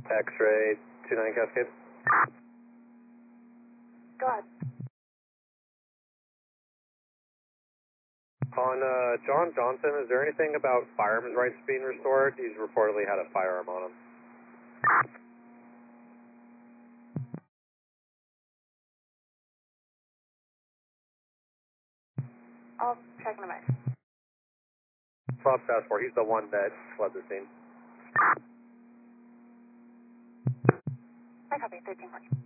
X-ray 29 Cascade. Go ahead. On John Johnson, is there anything about firearms rights being restored? He's reportedly had a firearm on him. I'll check in a minute. Fox Task Force, he's the one that fled the scene. I copy, 1340.